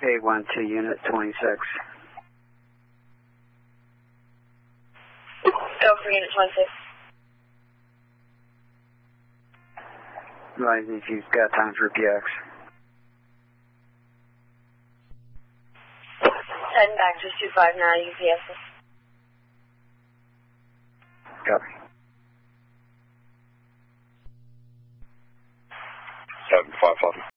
812 Unit 26. Go for Unit 26. Right, if you've got time for PX. Heading back to 259 UPS. Copy. 755.